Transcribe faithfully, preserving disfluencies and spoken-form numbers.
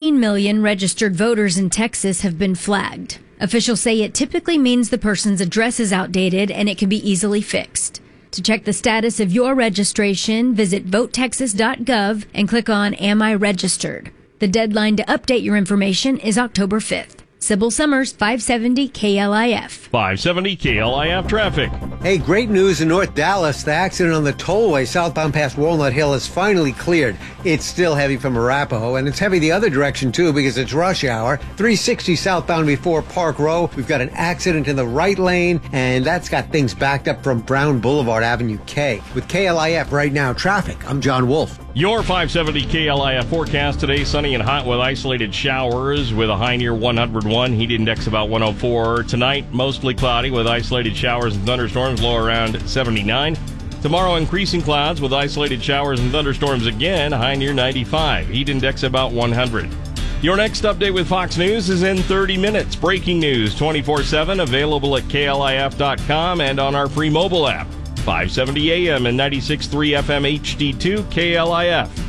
fifteen million registered voters in Texas have been flagged. Officials say it typically means the person's address is outdated and it can be easily fixed. To check the status of your registration, visit vote texas dot gov and click on Am I Registered? The deadline to update your information is October fifth. Sybil Summers, five seventy K L I F. five seventy K L I F traffic. Hey, great news in North Dallas. The accident on the tollway southbound past Walnut Hill is finally cleared. It's still heavy from Arapahoe, and it's heavy the other direction, too, because it's rush hour. three sixty southbound before Park Row. We've got an accident in the right lane, and that's got things backed up from Brown Boulevard Avenue K. With K L I F right now traffic, I'm John Wolf. Your five seventy K L I F forecast today, sunny and hot with isolated showers with a high near one hundred one, heat index about one oh four. Tonight, mostly cloudy with isolated showers and thunderstorms, low around seventy-nine. Tomorrow, increasing clouds with isolated showers and thunderstorms again, high near ninety-five, heat index about one hundred. Your next update with Fox News is in thirty minutes. Breaking news twenty-four seven, available at K L I F dot com and on our free mobile app. five seventy A M and ninety-six point three F M H D two K L I F.